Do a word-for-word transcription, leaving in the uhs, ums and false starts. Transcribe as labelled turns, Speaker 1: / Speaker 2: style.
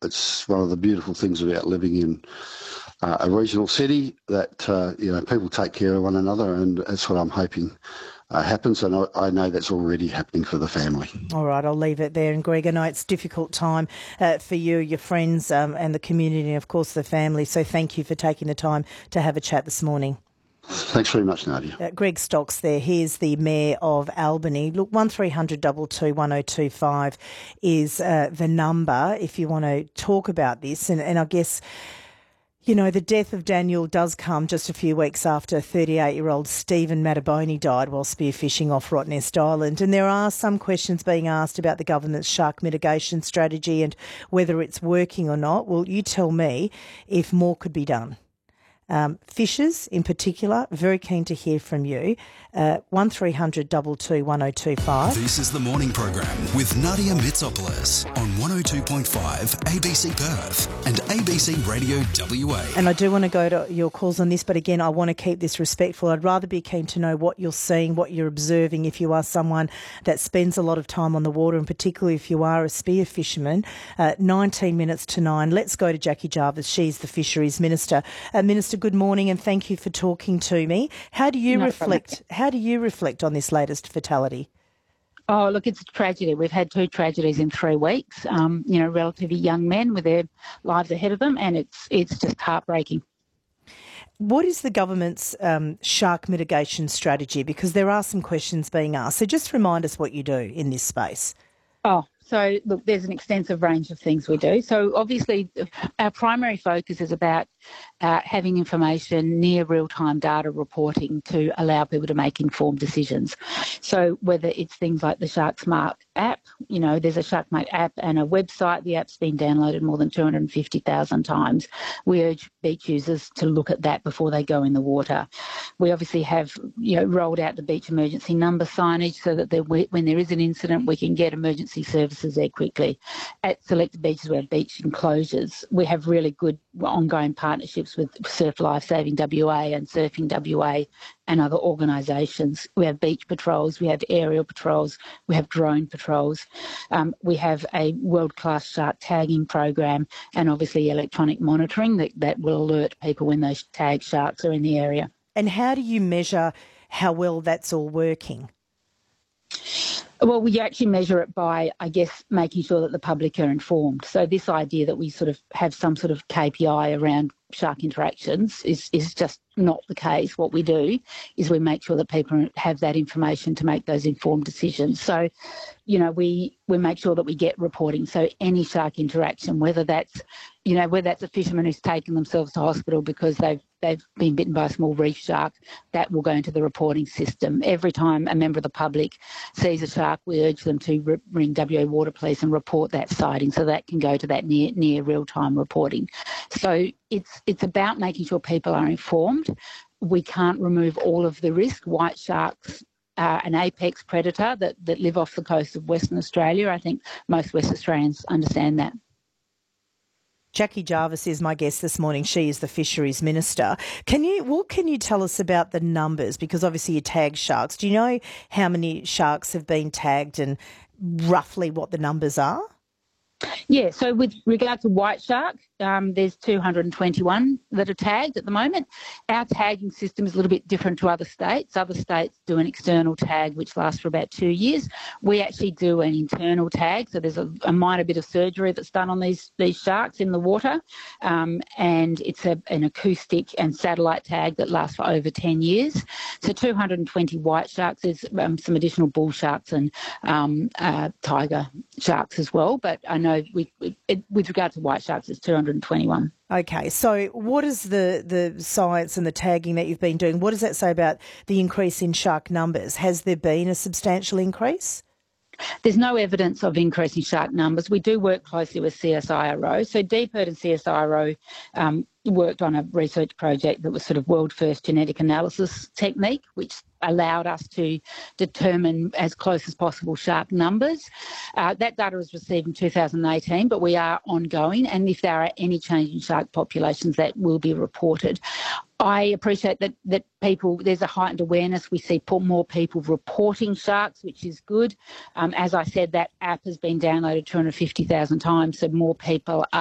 Speaker 1: it's one of the beautiful things about living in uh, a regional city that, uh, you know, people take care of one another, and that's what I'm hoping uh, happens, and I, I know that's already happening for the family.
Speaker 2: All right, I'll leave it there. And Greg, I know it's a difficult time uh, for you, your friends um, and the community, and of course the family, so thank you for taking the time to have a chat this morning.
Speaker 1: Thanks very much, Nadia.
Speaker 2: Uh, Greg Stocks there. He's the Mayor of Albany. Look, one three hundred two two one oh two five is uh, the number if you want to talk about this. And, and I guess, you know, the death of Daniel does come just a few weeks after thirty-eight-year-old Stephen Mataboni died while spearfishing off Rottnest Island. And there are some questions being asked about the government's shark mitigation strategy and whether it's working or not. Well, you tell me if more could be done. Um, fishers in particular, very keen to hear from you. Uh, one three hundred two two one oh two five.
Speaker 3: This is the morning program with Nadia Mitsopoulos on one oh two point five A B C Perth and A B C Radio W A.
Speaker 2: And I do want to go to your calls on this, but again, I want to keep this respectful. I'd rather be keen to know what you're seeing, what you're observing if you are someone that spends a lot of time on the water, and particularly if you are a spear fisherman. Uh, nineteen minutes to nine. Let's go to Jackie Jarvis. She's the Fisheries Minister. Uh, Minister, good morning and thank you for talking to me. How do you
Speaker 4: No
Speaker 2: reflect? How do you reflect on this latest fatality?
Speaker 4: Oh, look, it's a tragedy. We've had two tragedies in three weeks. Um, you know, relatively young men with their lives ahead of them, and it's it's just heartbreaking.
Speaker 2: What is the government's um, shark mitigation strategy? Because there are some questions being asked. So just remind us what you do in this space.
Speaker 4: Oh, so look, there's an extensive range of things we do. So obviously our primary focus is about uh, having information near real-time data reporting to allow people to make informed decisions. So whether it's things like the SharkSmart app, you know, there's a SharkSmart app and a website. The app's been downloaded more than two hundred fifty thousand times. We urge beach users to look at that before they go in the water. We obviously have, you know, rolled out the beach emergency number signage so that there, when there is an incident, we can get emergency services there quickly. At selected beaches, we have beach enclosures. We have really good ongoing partnerships with Surf Life Saving W A and Surfing W A and other organisations. We have beach patrols, we have aerial patrols, we have drone patrols. Um, we have a world-class shark tagging program and obviously electronic monitoring that, that will alert people when those tagged sharks are in the area.
Speaker 2: And how do you measure how well that's all working?
Speaker 4: Well, we actually measure it by, I guess, making sure that the public are informed. So this idea that we sort of have some sort of K P I around shark interactions is, is just not the case. What we do is we make sure that people have that information to make those informed decisions. So, you know, we, we make sure that we get reporting. So any shark interaction, whether that's, you know, whether that's a fisherman who's taken themselves to hospital because they've they've been bitten by a small reef shark, that will go into the reporting system. Every time a member of the public sees a shark, we urge them to re- ring W A Water Police and report that sighting, so that can go to that near near real-time reporting. So it's it's about making sure people are informed. We can't remove all of the risk. White sharks are an apex predator that, that live off the coast of Western Australia. I think most West Australians understand that.
Speaker 2: Jackie Jarvis is my guest this morning. She is the Fisheries Minister. Can you, what can you tell us about the numbers? Because obviously you tag sharks. Do you know how many sharks have been tagged and roughly what the numbers are?
Speaker 4: Yeah, so with regard to white shark, um, there's two hundred twenty-one that are tagged at the moment. Our tagging system is a little bit different to other states. Other states do an external tag which lasts for about two years. We actually do an internal tag, so there's a, a minor bit of surgery that's done on these, these sharks in the water, um, and it's a, an acoustic and satellite tag that lasts for over ten years. So two hundred twenty white sharks. There's um, some additional bull sharks and um, uh, tiger sharks as well, but I know we, it, with regard to white sharks, it's two hundred twenty-one.
Speaker 2: Okay, so what is the, the science and the tagging that you've been doing? What does that say about the increase in shark numbers? Has there been a substantial increase?
Speaker 4: There's no evidence of increasing shark numbers. We do work closely with C S I R O. So DPIRD and C S I R O um, worked on a research project that was sort of world first genetic analysis technique, which allowed us to determine as close as possible shark numbers. Uh, that data was received in two thousand eighteen, but we are ongoing, and if there are any change in shark populations, that will be reported. I appreciate that that people, there's a heightened awareness. We see more people reporting sharks, which is good. Um, as I said, that app has been downloaded two hundred fifty thousand times, so more people are